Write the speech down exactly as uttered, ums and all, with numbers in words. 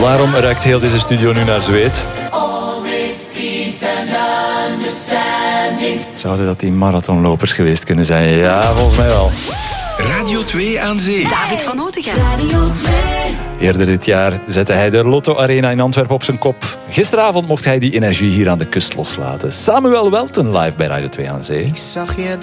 Waarom ruikt heel deze studio nu naar zweet? Zouden dat die marathonlopers geweest kunnen zijn? Ja, volgens mij wel. Radio twee aan Zee. David van Otegem. Eerder dit jaar zette hij de Lotto Arena in Antwerpen op zijn kop. Gisteravond mocht hij die energie hier aan de kust loslaten. Samuel Welten live bij Radio twee aan Zee. Ik zag je